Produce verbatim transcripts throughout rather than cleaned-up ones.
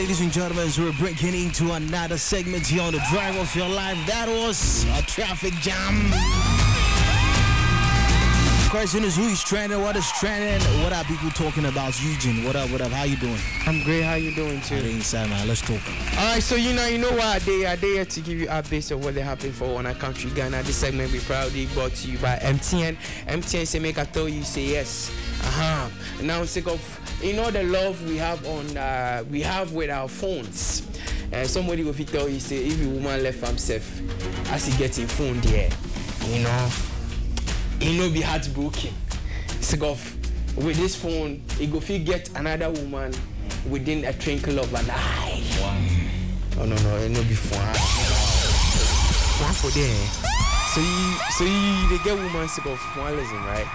ladies and gentlemen, so we're breaking into another segment here on the Drive of Your Life. That was a traffic jam. Question is, who is trending? What is trending? What are people talking about? Eugene, what up? What up? How you doing? I'm great. How you doing too? I'm inside, man. Let's talk. All right. So you know, you know what? They are there to give you updates of what they happening for on our country, Ghana. This segment will be proudly brought to you by M T N. M T N say make I tell you say yes. Uh huh. Now sick of you know the love we have on uh, we have with our phones. Uh, somebody will tell you say if a woman left himself as he getting phone there, you know. He no be heartbroken. Sick of with this phone, he go fit get another woman within a twinkle of an eye. Wow. Oh no no, it no be fun. Fun for them. So you so you they get woman sick of one lesson, right?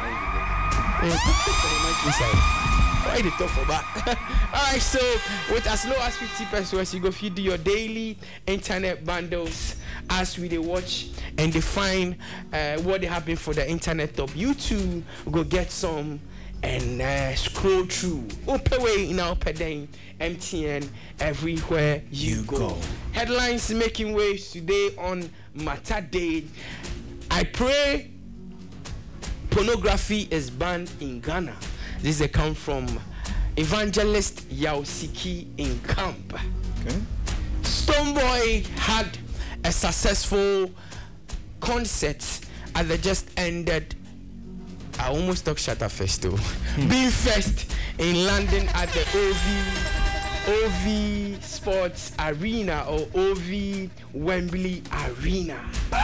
Why they talk for that? Alright, so with as low as fifty pesos, you go feed your daily internet bundles as we they watch and define uh, what they happen for the internet top. You too go get some and uh, scroll through. Open way in our pedang M T N everywhere you, you go. go. Headlines making waves today on Matter Day. I pray pornography is banned in Ghana. This is a come from Evangelist Yaosiki in Camp. Okay. Stonebwoy had a successful concert at the just ended. I almost talk Shatterfest though. Hmm. Being Fest in London at the O V O V Sports Arena or O V Wembley Arena.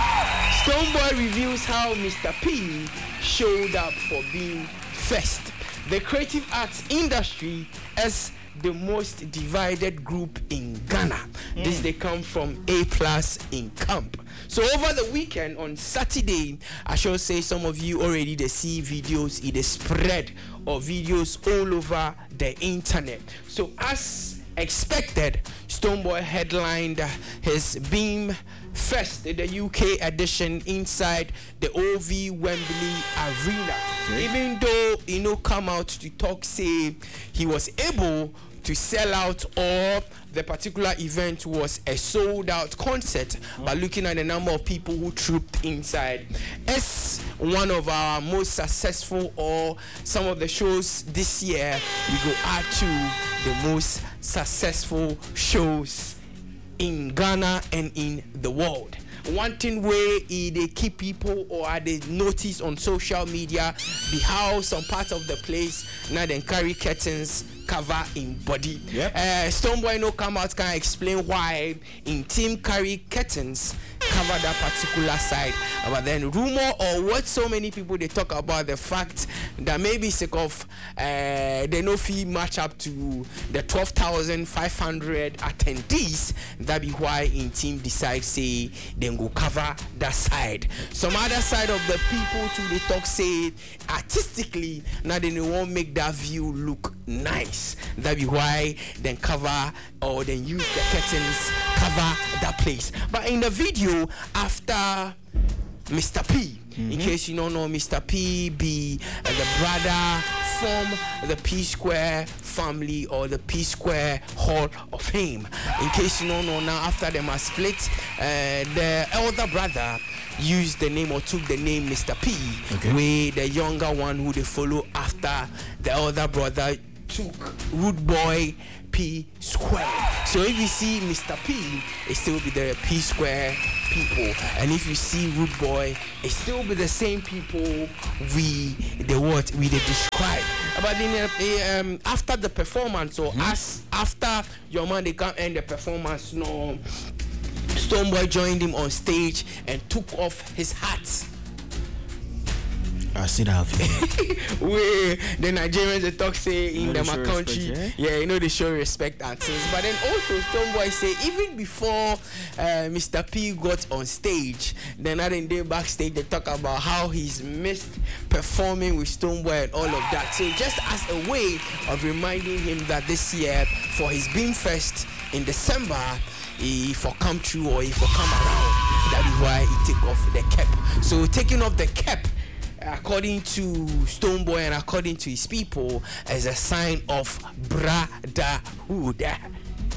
Stonebwoy reveals how Mister P showed up for Being Fest. The creative arts industry is the most divided group in Ghana. Mm. This they come from A Plus in Camp. So over the weekend on Saturday, I shall say some of you already they see videos, it is spread of videos all over the internet. So as expected, Stonebwoy headlined his Beam Fest, the U K edition inside the O V Wembley Arena. Okay. Even though he no come out to talk, say he was able to sell out or the particular event was a sold out concert, mm-hmm. But looking at the number of people who trooped inside, it's one of our most successful or some of the shows this year we go add to the most successful shows in Ghana and in the world. One thing where they keep people or are they notice on social media be how some part of the place now then carry curtains cover in body. Yep. Uh, Stonebwoy no come out can explain why in team carry curtains cover that particular side. But then rumor or what so many people they talk about the fact that maybe sick of uh, they no fee match up to the twelve thousand five hundred attendees. That be why in team decide say then go cover that side. Some other side of the people too they talk say artistically now they won't make that view look nice. That be why then cover or then use the curtains cover that place. But in the video after Mister P, mm-hmm. In case you don't know, Mister P be uh, the brother from the P Square family or the P Square Hall of Fame. In case you don't know, now after them are split, uh, the elder brother used the name or took the name Mister P, okay. Where the younger one who they follow after the elder brother took Rude Boy P Square. So if you see Mister P, it still be the P Square people, and if you see Rude Boy, it still be the same people we the what we they describe. But then uh, um, after the performance or mm-hmm. as after your man they can't end the performance, no, Stonebwoy joined him on stage and took off his hat. I see that. Where the Nigerians they talk say in you know the my country, respect, yeah? Yeah, you know they show respect and things. But then also Stonebwoy say even before uh, Mister P got on stage, then other day backstage they talk about how he's missed performing with Stonebwoy and all of that. So just as a way of reminding him that this year for his Beam Fest in December, he for come true or he for come around. That is why he take off the cap. So taking off the cap, according to Stonebwoy and according to his people, as a sign of brotherhood.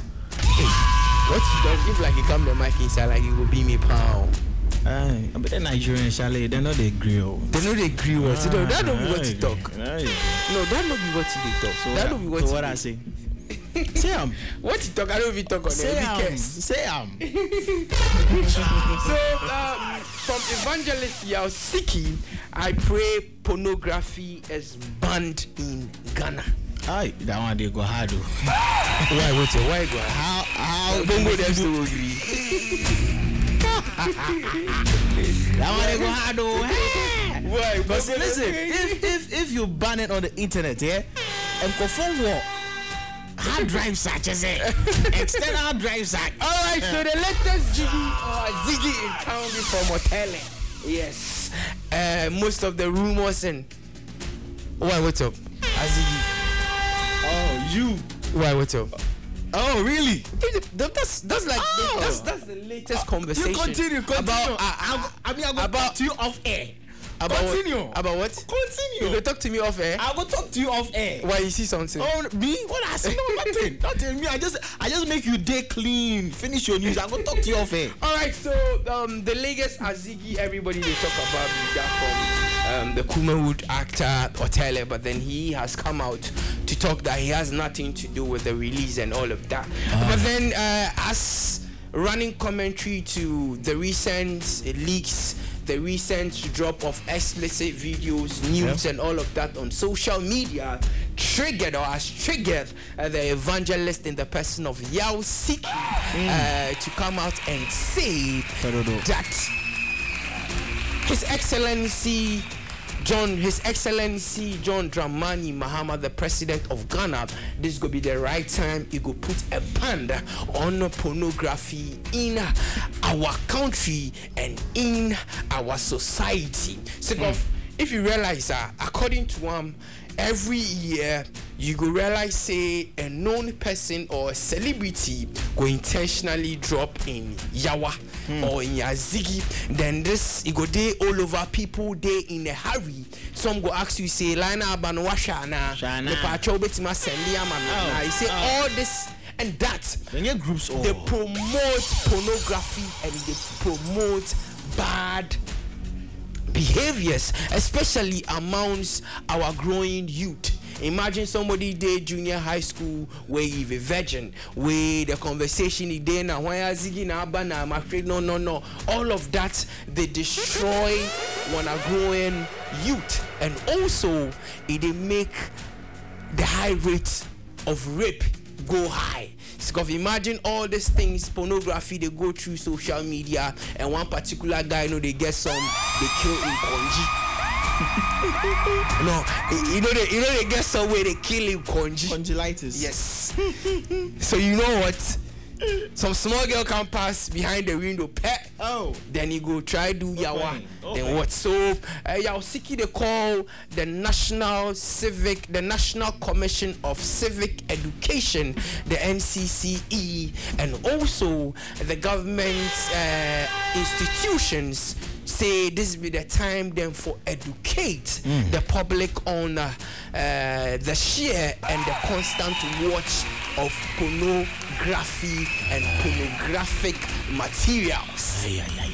What he does, if like he come the mic inside, like he will be me pound. Aye, but the Nigerian chalet, they know they grill. They know they grill. What? Ah, that don't be what he talk. Aye. No, that don't be what he talk. So that don't be what. So he what I say? Say am. What he talk? I don't even talk on Say it. am. Say am. So um, from Evangelist Yaosiki, I pray pornography is banned in Ghana. Aye, that one they go hard. Why? Wait, why go? How? How? Don't go there to agree. That one they go hard though. Why? But see, listen, if if if you ban it on the internet, yeah, and go for what? Hard drive search, is it? External hard drive search. All right, yeah. So the latest Ziggy or uh, Ziggy in town from Otele. Yes. Uh, most of the rumors and why? What's up? Ziggy. Oh, you. Why? What's up? Oh, really? That's that's like oh. that's that's the latest conversation. You continue, continue. About, uh, I, I mean, I'm going to talk to you off air. About continue. What? About what? Continue. You will talk to me off air. I will talk to you off air. Why you see something? Oh, me? What I see? No, nothing. Nothing. Me. I just, I just make you day clean. Finish your news. I will talk to you off air. All right. So um, the Lagos Azigi, everybody they talk about that from um, the Kumawood actor Otele, but then he has come out to talk that he has nothing to do with the release and all of that. Uh. But then uh, as running commentary to the recent leaks, the recent drop of explicit videos, news, yeah. and all of that on social media triggered or has triggered uh, the evangelist in the person of Yaosiki mm. uh, to come out and say that His Excellency John, His Excellency John Dramani Mahama, the President of Ghana, this go be the right time he go put a ban on pornography in our country and in our society. So mm. if you realize that, uh, according to him, um, every year you go realize say a known person or a celebrity go intentionally drop in Yawa mm. or in Yazigi, then this it go day all over people day in a hurry. Some go ask you say Lina Abanwasha na the patrol betima sendi amana. I say oh. all this and that. Then your groups all. They promote pornography and they promote bad behaviors, especially amongst our growing youth. Imagine somebody there junior high school where you a virgin, where the conversation is there now, why are Ziggy na abana, I'm afraid no no no. All of that they destroy one a growing youth, and also it they make the high rate of rape go high. Because imagine all these things, pornography, they go through social media, and one particular guy, you know, they get some, they kill in Konji. No, you know they, you know they get somewhere they kill in Konji. Conjulitis. Yes. So you know what? Some small girl can pass behind the window, pet. Oh. Then you go try do okay. yawa. Okay. Then what? So uh, Yaosiki they call the National Civic, the National Commission of Civic Education, the N C C E, and also the government uh, institutions say this be the time then for educate mm. the public on uh, uh, the sheer and the constant watch of pornography and pornographic materials.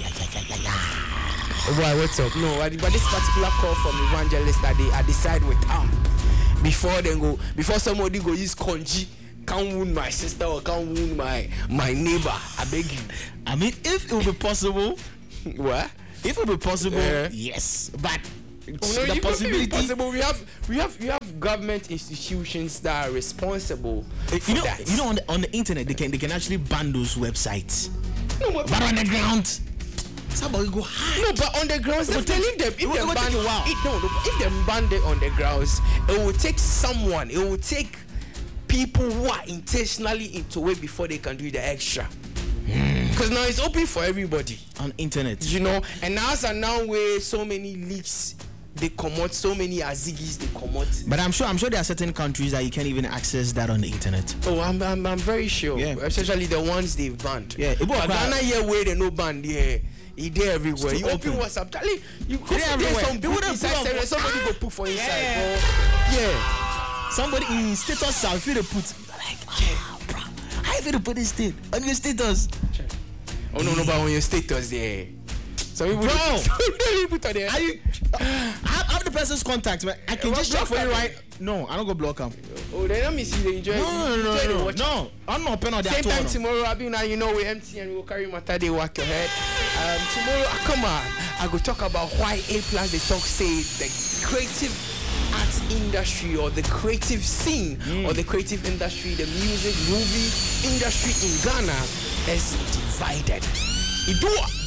Why, what's up? No, but this particular call from evangelist that they I decide with them before they go before somebody go use konji. Can't wound my sister or can't wound my my neighbor. I beg you. I mean, if it will be possible, what? If it will be possible, uh, yes. But oh, no, the possibility possible. We have we have we have government institutions that are responsible for you know, that. You know, on the on the internet they can they can actually ban those websites. No, but, but on the ground, somebody go hide. No, but on the grounds, if they leave them, if they ban it, wow. it, no, no, if they ban it on the grounds, it will take someone. It will take people who are intentionally into it before they can do the extra. Because mm. now it's open for everybody on internet, you know. And now as and now where so many leaks they come out, so many azigis they come out. But I'm sure I'm sure there are certain countries that you can't even access that on the internet. Oh, I'm I'm, I'm very sure. Yeah. Especially the ones they've banned. Yeah. But Ghana here where they no ban there. He there everywhere. You open WhatsApp, Charlie. You go there some people inside. There somebody go put for inside. Yeah. Bro. Yeah. Somebody in status selfie they put like, oh, bro. I if you put this thing on your status? Oh no, no, but on your status there. So we Bro, put on there. Are you? I have, I have the person's contact, man. I can What just check for block you, am? right? No, I don't go block him. Oh, then let me see the enjoy. No, no, no, enjoy the no, no, watch. no. I'm not open on that. Same time tomorrow, I'll be now, you know, with M T and we'll carry matter, they work your head. Um, tomorrow, ah, come on, I go talk about why A plus they talk say the creative arts industry or the creative scene mm. or the creative industry, the music, movie industry in Ghana is divided. Idua.